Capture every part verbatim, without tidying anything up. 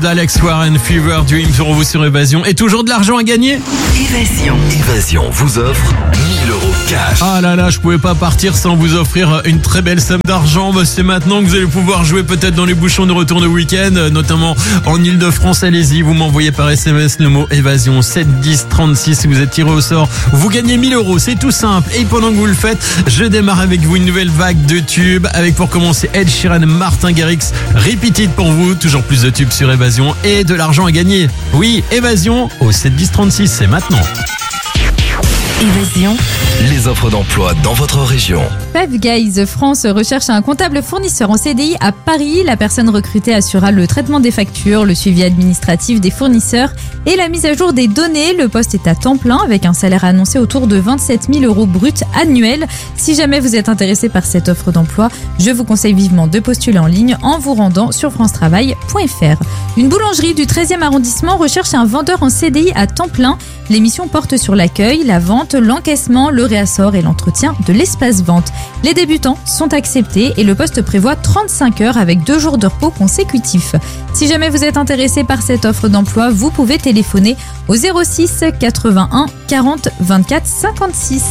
Alex Warren, Fever Dream sur vous sur Évasion. Et toujours de l'argent à gagner. Évasion. Évasion vous offre mille euros cash. Ah là là, je pouvais pas partir sans vous offrir une très belle somme d'argent. Bah, c'est maintenant que vous allez pouvoir jouer peut-être dans les bouchons de retour de week-end, notamment en Ile-de-France. Allez-y, vous m'envoyez par S M S le mot Évasion sept dix trente-six. Si vous êtes tiré au sort, vous gagnez mille euros. C'est tout simple. Et pendant que vous le faites, je démarre avec vous une nouvelle vague de tubes. Avec pour commencer Ed Sheeran, Martin Garrix, Repeat It pour vous. Toujours plus de tubes sur Évasion. Et de l'argent à gagner. Oui, Évasion au sept dix trente-six, c'est maintenant. Évasion, les offres d'emploi dans votre région. Five Guys France recherche un comptable fournisseur en C D I à Paris. La personne recrutée assurera le traitement des factures, le suivi administratif des fournisseurs et la mise à jour des données. Le poste est à temps plein avec un salaire annoncé autour de vingt-sept mille euros bruts annuels. Si jamais vous êtes intéressé par cette offre d'emploi, je vous conseille vivement de postuler en ligne en vous rendant sur france travail point f r. Une boulangerie du treizième arrondissement recherche un vendeur en C D I à temps plein. L'émission porte sur l'accueil, la vente, l'encaissement, le réassort et l'entretien de l'espace vente. Les débutants sont acceptés et le poste prévoit trente-cinq heures avec deux jours de repos consécutifs. Si jamais vous êtes intéressé par cette offre d'emploi, vous pouvez téléphoner au zéro six quatre-vingt-un quarante vingt-quatre cinquante-six.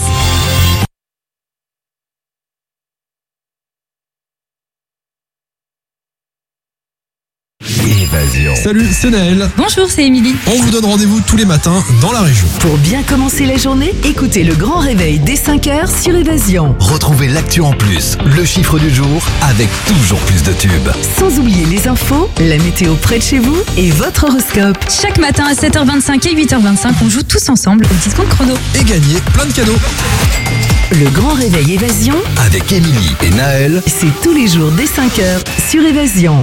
Évasion. Salut, c'est Naël. Bonjour, c'est Émilie. On vous donne rendez-vous tous les matins dans la région. Pour bien commencer la journée, écoutez le grand réveil dès cinq heures sur Évasion. Retrouvez l'actu en plus, le chiffre du jour avec toujours plus de tubes. Sans oublier les infos, la météo près de chez vous et votre horoscope. Chaque matin à sept heures vingt-cinq et huit heures vingt-cinq, on joue tous ensemble au Discount Chrono. Et gagner plein de cadeaux. Le grand réveil Évasion avec Émilie et Naël, c'est tous les jours dès cinq heures sur Évasion.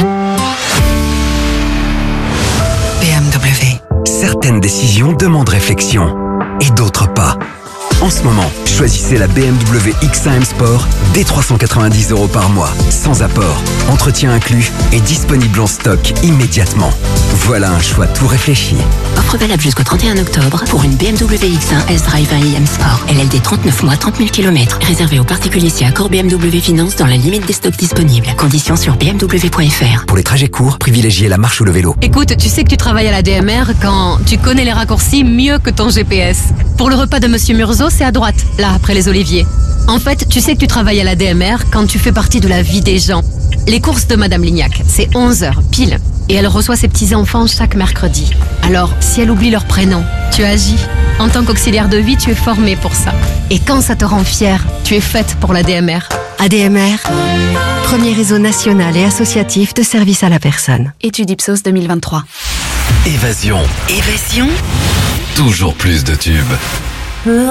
B M W. Certaines décisions demandent réflexion et d'autres pas. En ce moment, choisissez la B M W X un M Sport dès trois cent quatre-vingt-dix euros par mois, sans apport, entretien inclus et disponible en stock immédiatement. Voilà un choix tout réfléchi. Offre valable jusqu'au trente et un octobre pour une B M W X un S-Drive un i M Sport. L L D trente-neuf mois, trente mille kilomètres. Réservé aux particuliers si accord B M W Finance dans la limite des stocks disponibles. Conditions sur b m w point f r. Pour les trajets courts, privilégiez la marche ou le vélo. Écoute, tu sais que tu travailles à la D M R quand tu connais les raccourcis mieux que ton G P S. Pour le repas de Monsieur Murzo, c'est à droite, là, après les oliviers. En fait, tu sais que tu travailles à la D M R quand tu fais partie de la vie des gens. Les courses de Madame Lignac, c'est onze heures, pile. Et elle reçoit ses petits-enfants chaque mercredi. Alors, si elle oublie leur prénom, tu agis. En tant qu'auxiliaire de vie, tu es formé pour ça. Et quand ça te rend fier, tu es faite pour la D M R. A D M R, premier réseau national et associatif de services à la personne. Étude Ipsos deux mille vingt-trois. Évasion. Évasion. Toujours plus de tubes.